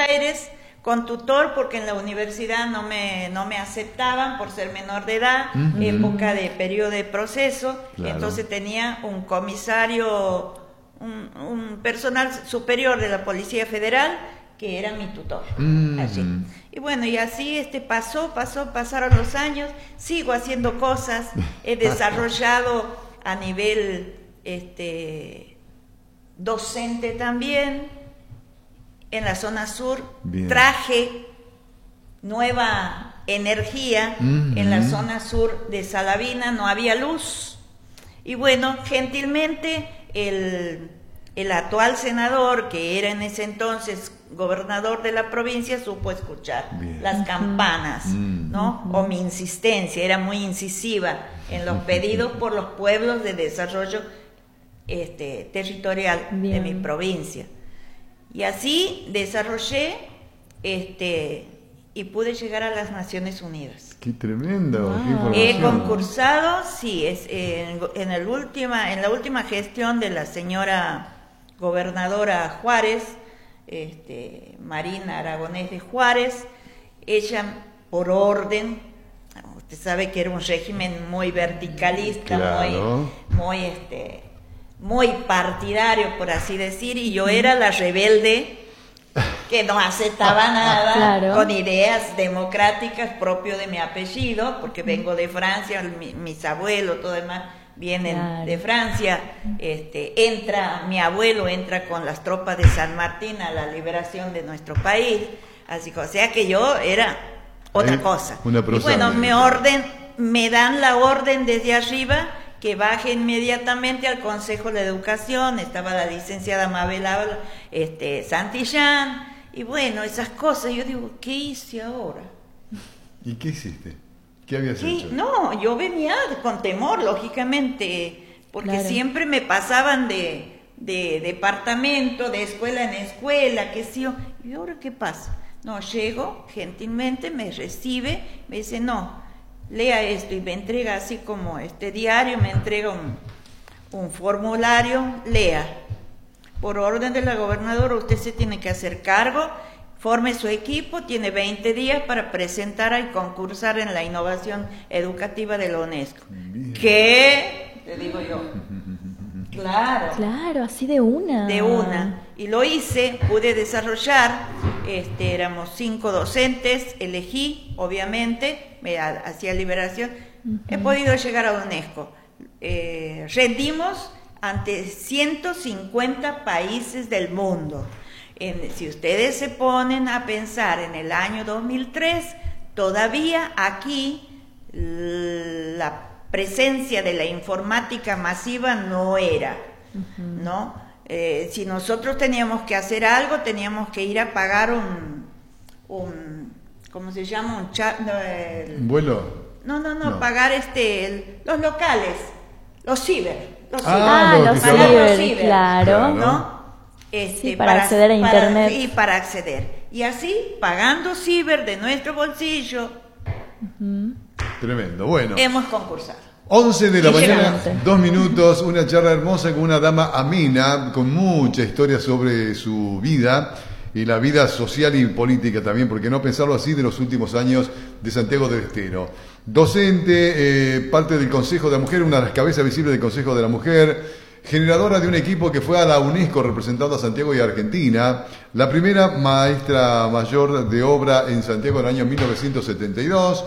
Aires con tutor porque en la universidad no me aceptaban por ser menor de edad, época de periodo de proceso, entonces tenía un comisario, un personal superior de la Policía Federal que era mi tutor, allí. Y bueno, y así pasaron los años, sigo haciendo cosas, he desarrollado a nivel docente también, en la zona sur. Bien. Traje nueva energía en la zona sur de Salavina, no había luz, y bueno, gentilmente el actual senador, que era en ese entonces gobernador de la provincia, supo escuchar las campanas, ¿no? O mi insistencia, era muy incisiva en los pedidos por los pueblos de desarrollo territorial de mi provincia. Y así desarrollé y pude llegar a las Naciones Unidas. ¡Qué tremendo! Wow. He concursado, sí, en la última gestión de la señora gobernadora Juárez, Marina Aragonés de Juárez. Ella, por orden, usted sabe que era un régimen muy verticalista, claro, muy partidario, por así decir, y yo era la rebelde que no aceptaba nada, claro, con ideas democráticas propio de mi apellido, porque vengo de Francia, mis abuelos, todo demás vienen, claro, de Francia. Mi abuelo entra con las tropas de San Martín a la liberación de nuestro país, así que, o sea que yo era otra cosa. Y bueno, me dan la orden desde arriba que baje inmediatamente al Consejo de Educación. Estaba la licenciada Mabel Santillán, y bueno, esas cosas. Yo digo, ¿qué hice ahora? ¿Y qué hiciste? ¿Qué habías hecho? No, yo venía con temor, lógicamente, porque claro, siempre me pasaban de departamento, de escuela en escuela, qué sé yo. ¿Y ahora qué pasa? No, llego, gentilmente me recibe, me dice, no, lea esto, y me entrega así como diario, me entrega un formulario, lea. Por orden de la gobernadora, usted se tiene que hacer cargo, forme su equipo, tiene 20 días para presentar y concursar en la innovación educativa de la UNESCO. Bien. ¿Qué? Te digo yo. Claro. Claro, así de una. De una. Y lo hice, pude desarrollar, éramos 5 docentes, elegí, obviamente, me hacía liberación. He podido llegar a UNESCO. Rendimos ante 150 países del mundo. Si ustedes se ponen a pensar en el año 2003, todavía aquí la presencia de la informática masiva no era, ¿no? Si nosotros teníamos que hacer algo, teníamos que ir a pagar un ¿cómo se llama? ¿Un vuelo? No, pagar los locales, los ciber. Los ciber, claro. ¿No? Sí, para acceder a internet. Y para acceder. Y así, pagando ciber de nuestro bolsillo. Tremendo, bueno. Hemos concursado. 11 de la mañana, 2 minutos, una charla hermosa con una dama amena, con mucha historia sobre su vida y la vida social y política también, porque no pensarlo así, de los últimos años de Santiago del Estero. Docente, parte del Consejo de la Mujer, una de las cabezas visibles del Consejo de la Mujer, generadora de un equipo que fue a la UNESCO representando a Santiago y a Argentina, la primera maestra mayor de obra en Santiago en el año 1972,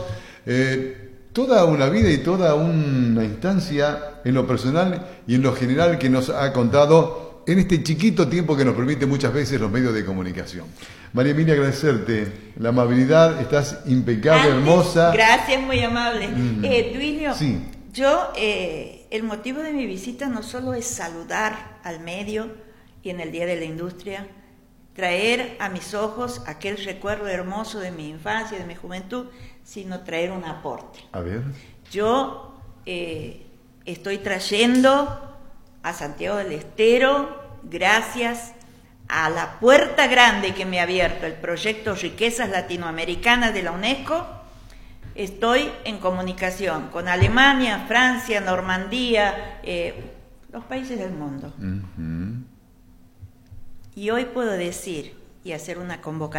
toda una vida y toda una instancia en lo personal y en lo general que nos ha contado en este chiquito tiempo que nos permite muchas veces los medios de comunicación. María Emilia, agradecerte la amabilidad, estás impecable, hermosa. Gracias, muy amable. Duilio, sí. Yo, el motivo de mi visita no solo es saludar al medio y en el Día de la Industria, traer a mis ojos aquel recuerdo hermoso de mi infancia, de mi juventud, sino traer un aporte. A ver. Yo estoy trayendo a Santiago del Estero, gracias a la puerta grande que me ha abierto el proyecto Riquezas Latinoamericanas de la UNESCO. Estoy en comunicación con Alemania, Francia, Normandía, los países del mundo. Y hoy puedo decir y hacer una convocatoria